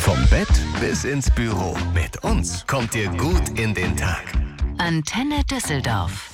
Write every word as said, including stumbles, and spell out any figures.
Vom Bett bis ins Büro. Mit uns kommt ihr gut in den Tag. Antenne Düsseldorf.